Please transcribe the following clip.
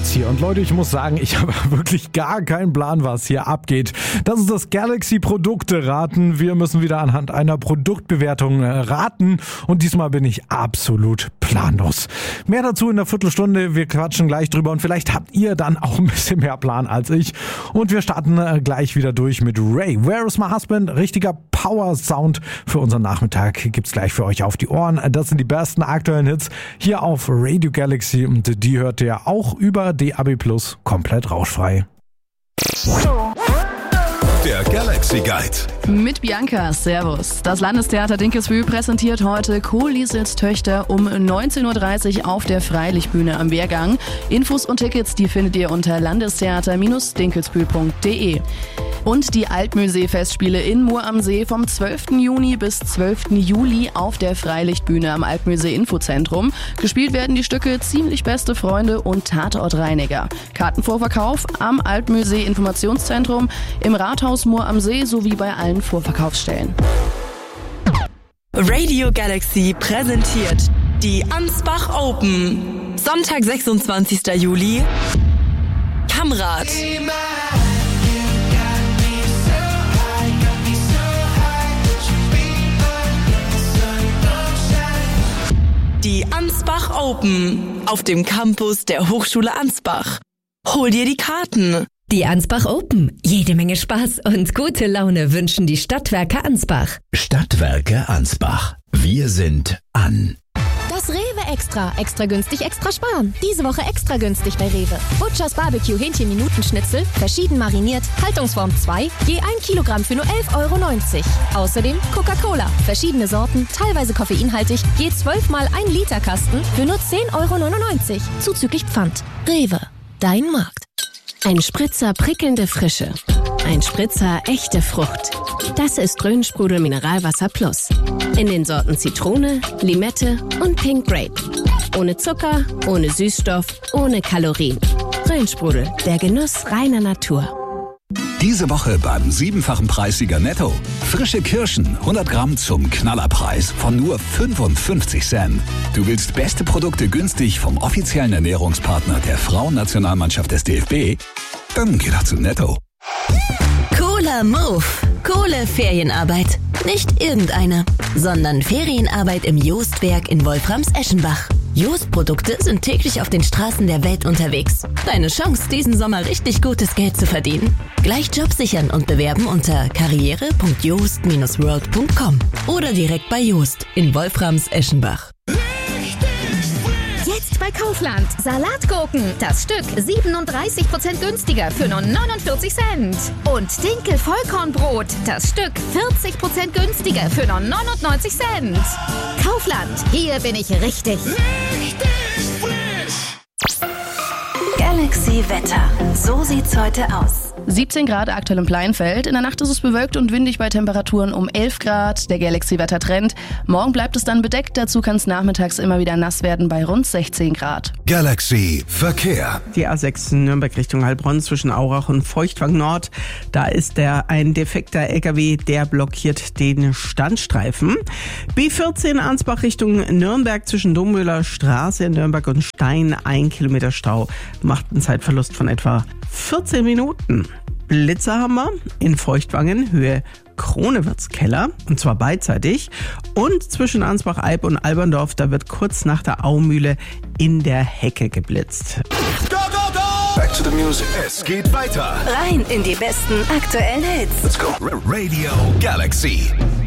Awards hier. Und Leute, ich muss sagen, ich habe wirklich gar keinen Plan, was hier abgeht. Das ist das Galaxy Produkte-Raten. Wir müssen wieder anhand einer Produktbewertung raten. Und diesmal bin ich absolut planlos. Mehr dazu in der Viertelstunde. Wir quatschen gleich drüber und vielleicht habt ihr dann auch ein bisschen mehr Plan als ich. Und wir starten gleich wieder durch mit Ray. Where is my husband? Richtiger Power-Sound für unseren Nachmittag. Gibt's gleich für euch auf die Ohren. Das sind die besten aktuellen Hits hier auf Radio Galaxy. Und die hört ihr auch über DAB+ komplett rauschfrei. Der Galaxy Guide. Mit Bianca, Servus. Das Landestheater Dinkelsbühl präsentiert heute Kohl-Liesels Töchter um 19.30 Uhr auf der Freilichtbühne am Wehrgang. Infos und Tickets, die findet ihr unter landestheater-dinkelsbühl.de. Und die Altmühlsee-Festspiele in Mur am See vom 12. Juni bis 12. Juli auf der Freilichtbühne am Altmühlsee-Infozentrum. Gespielt werden die Stücke Ziemlich beste Freunde und Tatortreiniger. Kartenvorverkauf am Altmühlsee-Informationszentrum, im Rathaus Mur am See sowie bei allen Vorverkaufsstellen. Radio Galaxy präsentiert die Ansbach Open. Sonntag, 26. Juli, Kamrat. Die Ansbach Open auf dem Campus der Hochschule Ansbach. Hol dir die Karten. Die Ansbach Open. Jede Menge Spaß und gute Laune wünschen die Stadtwerke Ansbach. Stadtwerke Ansbach. Wir sind an. Das Rewe Extra. Extra günstig, extra sparen. Diese Woche extra günstig bei Rewe. Butchers Barbecue Hähnchen-Minutenschnitzel, verschieden mariniert, Haltungsform 2, je 1 Kilogramm für nur 11,90 €. Außerdem Coca-Cola, verschiedene Sorten, teilweise koffeinhaltig, je 12 mal 1 Liter Kasten für nur 10,99 €. Zuzüglich Pfand. Rewe. Dein Markt. Ein Spritzer prickelnde Frische. Ein Spritzer echte Frucht. Das ist Rhönsprudel Mineralwasser Plus. In den Sorten Zitrone, Limette und Pink Grape. Ohne Zucker, ohne Süßstoff, ohne Kalorien. Rhönsprudel, der Genuss reiner Natur. Diese Woche beim 7-fachen Preissieger Netto. Frische Kirschen, 100 Gramm zum Knallerpreis von nur 55 Cent. Du willst beste Produkte günstig vom offiziellen Ernährungspartner der Frauennationalmannschaft des DFB? Dann geh doch zu Netto. Cooler Move. Coole Ferienarbeit. Nicht irgendeine, sondern Ferienarbeit im Joostwerk in Wolframs-Eschenbach. Jost-Produkte sind täglich auf den Straßen der Welt unterwegs. Deine Chance, diesen Sommer richtig gutes Geld zu verdienen? Gleich Job sichern und bewerben unter karriere.joost-world.com oder direkt bei Joost in Wolframs-Eschenbach. Jetzt bei Kaufland. Salatgurken. Das Stück 37% günstiger für nur 49 Cent. Und Dinkel-Vollkornbrot. Das Stück 40% günstiger für nur 99 Cent. Kaufland. Hier bin ich richtig. Galaxy Wetter. So sieht's heute aus. 17 Grad aktuell im Pleinfeld. In der Nacht ist es bewölkt und windig bei Temperaturen um 11 Grad. Der Galaxy-Wetter-Trend. Morgen bleibt es dann bedeckt. Dazu kann es nachmittags immer wieder nass werden bei rund 16 Grad. Galaxy Verkehr. Die A6 Nürnberg Richtung Heilbronn zwischen Aurach und Feuchtwang Nord. Da ist ein defekter LKW, der blockiert den Standstreifen. B14 Ansbach Richtung Nürnberg zwischen Dommühler Straße in Nürnberg und Stein. 1 Kilometer Stau. Macht einen Zeitverlust von etwa 14 Minuten. Blitzer haben wir in Feuchtwangen, Höhe Kronewirtskeller, und zwar beidseitig. Und zwischen Ansbach-Eib und Alberndorf, da wird kurz nach der Aumühle in der Hecke geblitzt. Go, go, go! Back to the music. Es geht weiter. Rein in die besten aktuellen Hits. Let's go. Radio Galaxy.